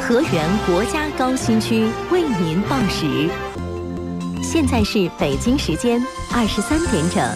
河源国家高新区为您报时。现在是北京时间23点整。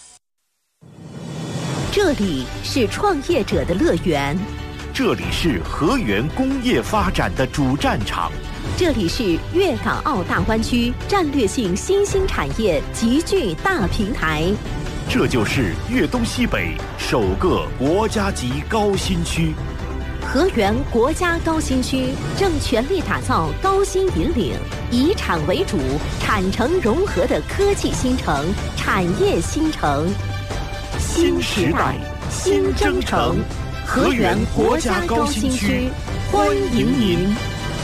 这里是创业者的乐园， 这里是河源工业发展的主战场， 这里是粤港澳大湾区战略性新兴产业集聚大平台， 这就是粤东西北首个国家级高新区。 河源国家高新区正全力打造高新引领、以产为主、产城融合的科技新城、产业新城。 新时代，新征程，河源国家高新区，欢迎您。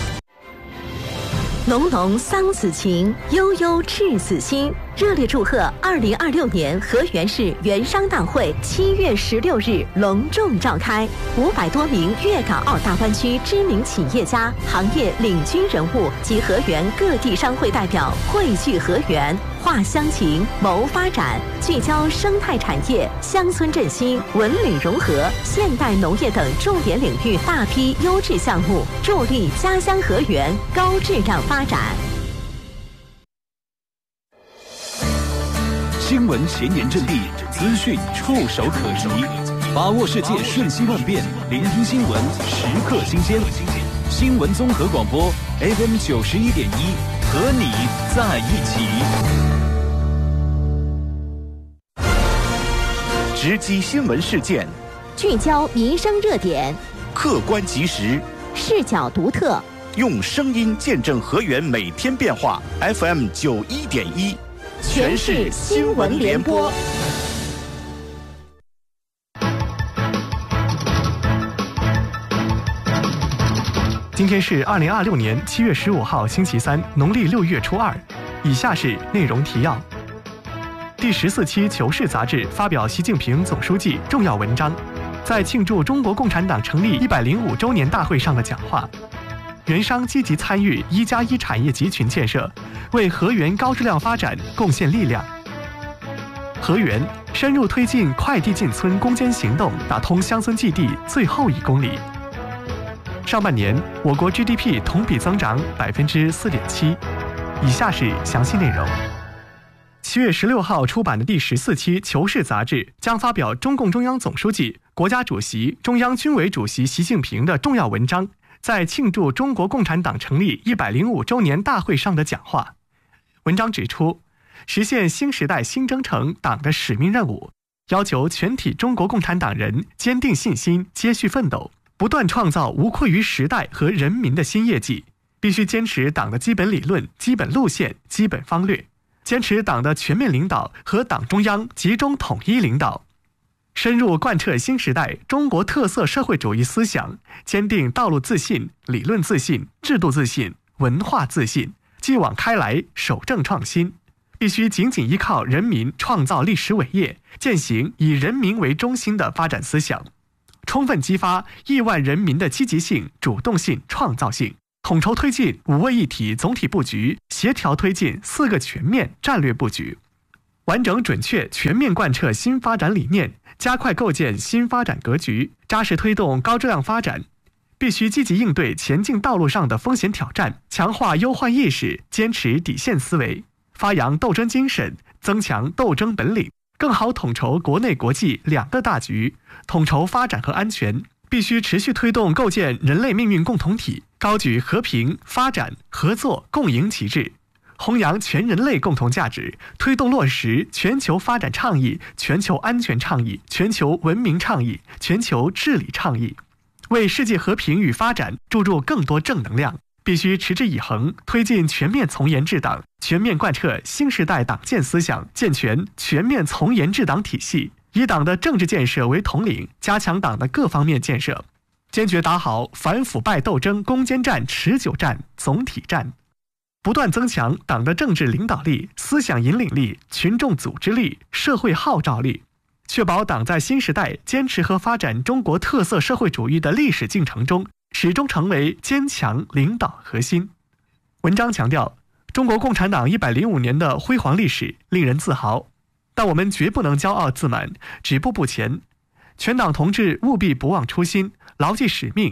浓浓桑梓情，悠悠赤子心。热烈祝贺2026年河源市园商大会7月16日隆重召开，500多名粤港澳大湾区知名企业家、行业领军人物及河源各地商会代表汇聚河源，话乡情，谋发展，聚焦生态产业、乡村振兴、文旅融合、现代农业等重点领域大批优质项目，助力家乡河源高质量发展。 新闻前沿阵地，资讯触手可及，把握世界瞬息万变，聆听新闻时刻新鲜。新闻综合广播 FM 91.1，和你在一起。 直击新闻事件， 聚焦民生热点， 客观及时， 视角独特， 用声音见证河源每天变化。FM 91.1。全市新闻联播。 今天是2026年7月15号星期三，农历6月初2。以下是内容提要。第14期《求是》杂志发表习近平总书记重要文章，在庆祝中国共产党成立105周年大会上的讲话。园商积极参与1+1产业集群建设，为河源高质量发展贡献力量。河源深入推进快递进村攻坚行动，打通乡村基地最后1公里。上半年我国 GDP 同比增长4.7%。以下是详细内容。7月16号出版的第14期《求是》杂志将发表中共中央总书记、国家主席、中央军委主席习近平的重要文章，在庆祝中国共产党成立105周年大会上的讲话。文章指出，实现新时代新征程党的使命任务，要求全体中国共产党人坚定信心，接续奋斗，不断创造无愧于时代和人民的新业绩。必须坚持党的基本理论、基本路线、基本方略，坚持党的全面领导和党中央集中统一领导，深入贯彻新时代中国特色社会主义思想，坚定道路自信、理论自信、制度自信、文化自信，继往开来，守正创新。必须紧紧依靠人民创造历史伟业，践行以人民为中心的发展思想，充分激发亿万人民的积极性、主动性、创造性，统筹推进5位一体总体布局，协调推进4个全面战略布局，完整准确全面贯彻新发展理念，加快构建新发展格局，扎实推动高质量发展。必须积极应对前进道路上的风险挑战，强化忧患意识，坚持底线思维，发扬斗争精神，增强斗争本领，更好统筹国内国际2个大局，统筹发展和安全。必须持续推动构建人类命运共同体，高举和平、发展、合作、共赢旗帜，弘扬全人类共同价值，推动落实全球发展倡议、全球安全倡议、全球文明倡议、全球治理倡议，为世界和平与发展注入更多正能量。必须持之以恒，推进全面从严治党，全面贯彻新时代党建思想，健全全面从严治党体系，以党的政治建设为统领，加强党的各方面建设，坚决打好反腐败斗争攻坚战、持久战、总体战，不断增强党的政治领导力、思想引领力、群众组织力、社会号召力，确保党在新时代坚持和发展中国特色社会主义的历史进程中，始终成为坚强领导核心。文章强调，中国共产党105年的辉煌历史令人自豪，但我们绝不能骄傲自满、止步不前。全党同志务必不忘初心，牢记使命，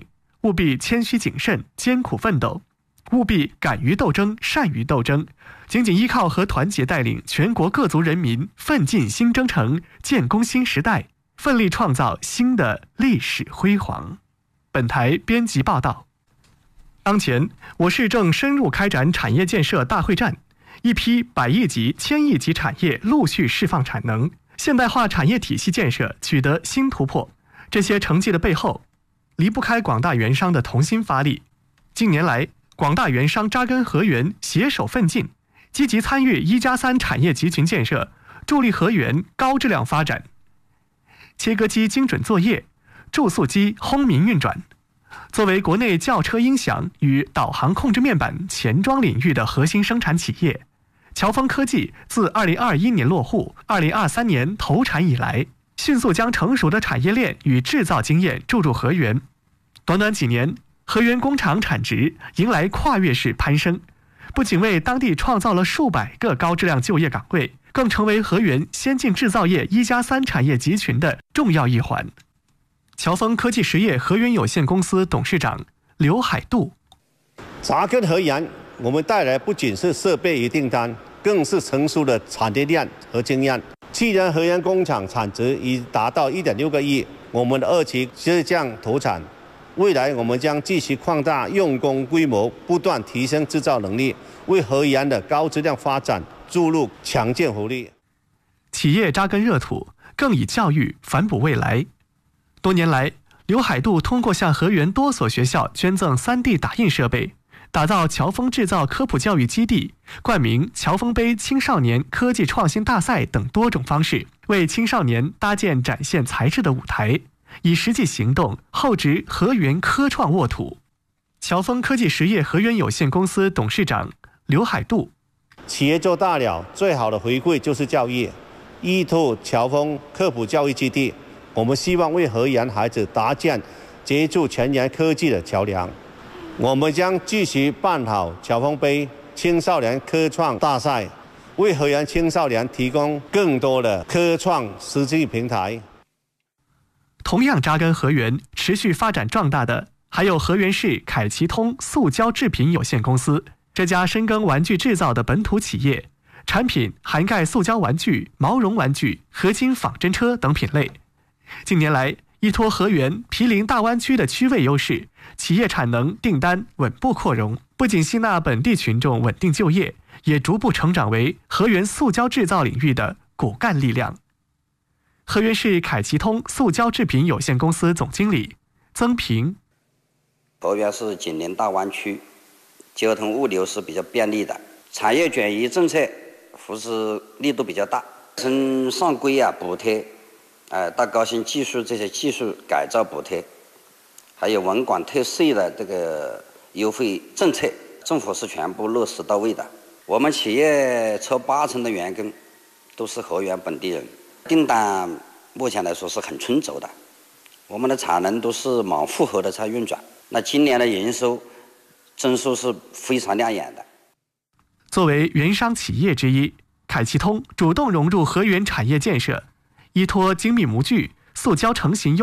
务必谦虚谨慎、艰苦奋斗，务必敢于斗争、善于斗争，紧紧依靠和团结带领全国各族人民奋进新征程，建功新时代，奋力创造新的历史辉煌。本台编辑报道。当前，我市正深入开展产业建设大会战，一批100亿级、1000亿级产业陆续释放产能，现代化产业体系建设取得新突破。这些成绩的背后，离不开广大原商的同心发力。近年来，广大原商扎根河源，携手奋进，积极参与1+3产业集群建设，助力河源高质量发展。切割机精准作业，注塑机轰鸣运转。作为国内轿车音响与导航控制面板前装领域的核心生产企业，乔峰科技自2021年落户，2023年投产以来，迅速将成熟的产业链与制造经验注入河源。短短几年，河源工厂产值迎来跨越式攀升，不仅为当地创造了数百个高质量就业岗位，更成为河源先进制造业1+3产业集群的重要一环。乔峰科技实业河源有限公司董事长刘海度： 扎根河源，我们带来不仅是设备与订单，更是成熟的产业链和经验。去年河源工厂产值已达到1.6个亿，我们的2期即将投产。未来我们将继续扩大用工规模，不断提升制造能力，为河源的高质量发展注入强劲活力。 企业扎根热土，更以教育反哺未来。多年来，刘海度通过向河源多所学校捐赠3D 打印设备，打造乔峰制造科普教育基地，冠名乔峰杯青少年科技创新大赛等多种方式，为青少年搭建展现才智的舞台，以实际行动厚植河源科创沃土。乔峰科技实业河源有限公司董事长刘海度： 企业做大了，最好的回馈就是教育。依托乔峰科普教育基地，我们希望为河源孩子搭建接触前沿科技的桥梁。我们将继续办好乔峰杯青少年科创大赛，为河源青少年提供更多的科创实际平台。 同样扎根河源、持续发展壮大的，还有河源市凯奇通塑胶制品有限公司。这家深耕玩具制造的本土企业，产品涵盖塑胶玩具、毛绒玩具、合金仿真车等品类。近年来，依托河源毗邻大湾区的区位优势，企业产能订单稳步扩容，不仅吸纳本地群众稳定就业，也逐步成长为河源塑胶制造领域的骨干力量。河源市凯奇通塑胶制品有限公司总经理曾平： 河源是紧邻大湾区，交通物流是比较便利的，产业转移政策扶持力度比较大，从上规补贴，到高新技术这些技术改造补贴，还有文管退税的这个优惠政策，政府是全部落实到位的。我们企业超80%的员工都是河源本地人，订单目前来说是很充足的，我们的产能都是满负荷的在运转。那今年的营收增速是非常亮眼的。 作为原商企业之一，凯奇通主动融入河源产业建设，依托精密模具、塑胶成型优